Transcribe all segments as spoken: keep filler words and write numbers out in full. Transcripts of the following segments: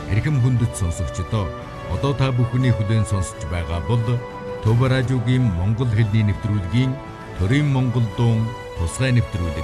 Архим хүндэт сонсогчдоо одоо та бүхний хүлээн сонсож байгаа бол Төв радиогийн Монгол хэлний нэвтрүүлгийн Төрийн Монгол дуун тусгай нэвтрүүлэг.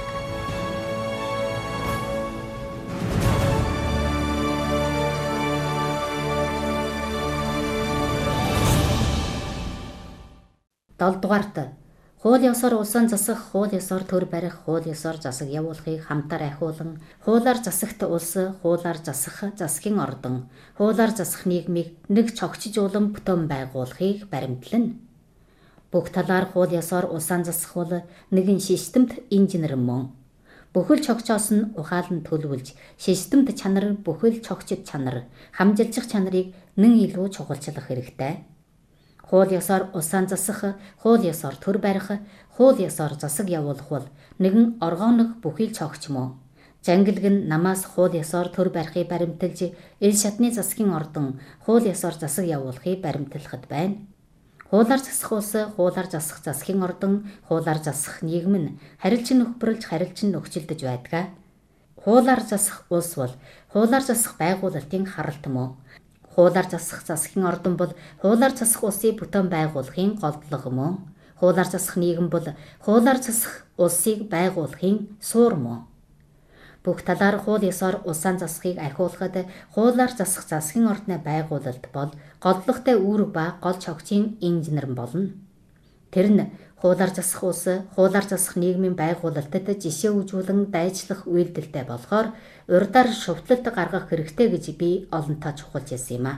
Долдугаарт хууль ёсоор улсаа засах, хууль ёсоор төр барих, хууль ёсоор засаг явуулахыг хамтаар ахиулан, хуулиар засагт улс, хуулиар засах засгийн ордон, хуулиар засах нийгмийг нэг цогцжуулан бүтэн байгуулахыг баримтлана. Бүх талаар хууль ёсоор улсаа засах бол нэгэн системт инженер мөн. Бүхэл цогцоос нь ухаалан төлөвлөж, системт чанар бүхэл цогцод чанар, хамжилчих чанарыг нэн илүү чухалчлах хэрэгтэй. Хууль ёсоор улсаа засах, хууль ёсоор төр барих, хууль ёсоор засаг явуулах бол нэгэн оргоонох бүхий цогч мөн. Жангилг нь намаас хууль ёсоор төр барихыг баримталж, ил шатны засгийн ордон хууль ёсоор засаг явуулахыг баримтлахад байна. Хуулиар засах улс, хуулиар засах засгийн ордон, хуулиар засах нийгэм нь харилцан нөхбөрлж, харилцан нөхцөлдөж байдаг. Хуулиар засах улс бол хуулиар засах байгуулалтын харалт мөн. Хуулиар засах засгийн ордон бол хуулиар засах улсыг бүтэн байгуулахын голдлого мөн. Хуулиар засах нийгэм бол хуулиар засах улсыг байгуулахын суур мөн. Бүх талаар хууль ёсоор улсаа засахыг ахиулахад хуулиар засах засгийн ордны байгуулалт бол голдлоготой үүрэг ба гол цогцын инженер болно. Тэр нь хуулиар засах улс, хуулиар засах нийгмийн байгуулалтад жишээ үзүүлэн дайчлах үйлдэлтэй болохоор урьдаар шувталт гаргах хэрэгтэй гэж би олонтоо чухалж ирсэн юм а.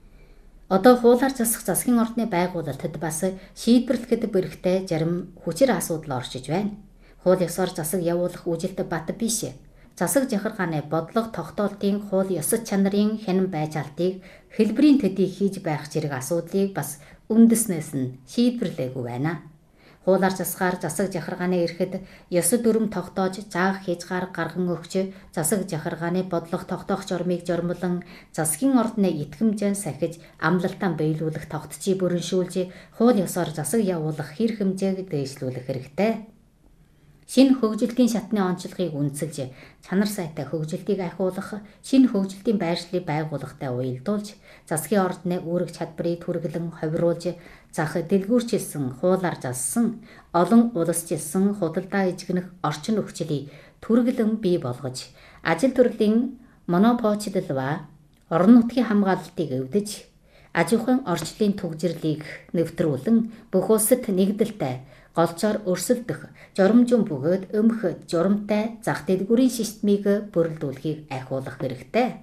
Одоо хуулиар засах засгийн ордны байгуулалтад бас шийдвэрлэхэд бэрхтээ зарим хүчээр асуудал оршиж байна. Хууль ёсоор засаг явуулах үжилт бат биш. Засаг жахаргааны бодлого тогтоолтын хууль ёс чанарын хянан байж алдыг хэлбэрийн төдий хийж байх зэрэг асуудлыг бас үндэснээс нь шийдвэрлээгүй байна. Хуулиар засгаар засаг жахаргааны эрэхэд ёс дүрм тогтоож заах хязгаар гарган өгч, засаг жахаргааны бодлого тогтоох журмыг журмлан, засгийн ордны итгэмжэн сахиж амлалтаа биелүүлэх тогтцыг бүрэншүүлж, хууль ёсоор засаг явуулах хэрэг хэмжээг дээшлүүлэх хэрэгтэй. Шинэ хөгжилтийн шатны онцлогыг үнэлж, чанар сайтай хөгжилтийг ахиулах, шинэ хөгжилтийн байршлыг байгуулахтай уялдуулж, засгийн ордны үүрэг чадварыг түргэлэн ховируулж, зах дэлгүүрчилсэн, хуулиар зассан, олон улсчилсан худалдаа эзэгнэх орчин нөхцөлийг түргэлэн бий болгож, ажил төрлийн монополчлол ба орон нутгийн хамгаалалтыг эвдэж, аж ахуйн орчлын түгжирлийг нэвтрүүлэн бүх улсад нэгдэлтэй голцоор өрсөлдөх, журамжин бөгөөд өмх журамтай зах дэлгүүрийн системийг бүрэлдүүлэхийг ахиулах хэрэгтэй.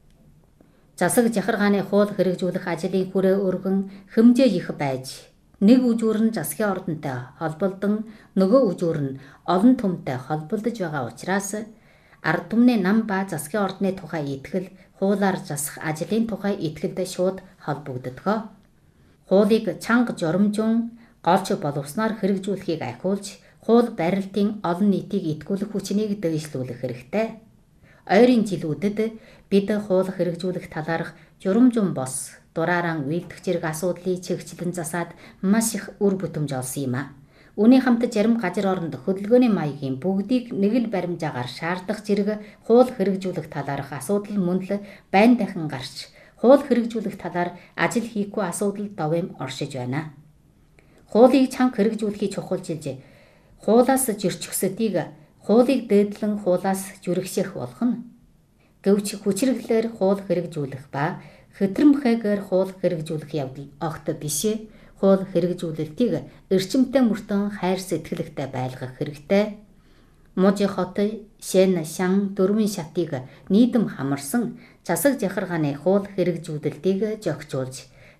Засаг жахаргааны хууль хэрэгжүүлэх ажлын хүрээ өргөн хэмжээ их байж, нэг үжүүр нь засгийн ордонтой холбогдсон, нөгөө үжүүр нь олон түмтэй холбогдож байгаа учраас ард түмний нам ба засгийн ордны тухай итгэл, хуулиар засах ажлын тухай итгэлд шууд холбогддог. Хуулийг чанга журамжин голч боловсноор хэрэгжүүлэхийг ахиулж, хууль барилтын олон нийтийг итгүүлэх хүчнийг дэвшлүүлэх хэрэгтэй. Ойрын жилүүдэд бид хууль хэрэгжүүлэх талаарх журамжин бос, дураараа үйлдэх зэрэг асуудлыг чигчлэн засаад маш их үр бүтэмж олсон юм а. Үүний хамт зарим газар оронд хөдөлгөөний маягийн бүгдийг нэг л баримжаагаар шаардах зэрэг хууль хэрэгжүүлэх талаарх асуудал мөн л байн дахин гарч, хууль хэрэгжүүлэх талаар ажил хийхгүй асуудал довэм оршиж байна. Хуулийг чанга хэрэгжүүлэхийг чухалчилж, хуулаас зөрчихсөдийг хуулийг дээдлэн хуулаас зүрхшээх болгоно. Гэвч хүчирхлээр хууль хэрэгжүүлэх ба хэтрэмхэгээр хууль хэрэгжүүлэх явдал огт биш. Хууль хэрэгжүүлэлтийг эрчимтэй мөртөн хайр сэтгэлтэй байлгах хэрэгтэй. Мужи хот, Шэн, Шан дөрвөн шатыг нийтэм хамарсан засаг жахаргааны хууль хэрэгжүүлэлтийг зохицуулж,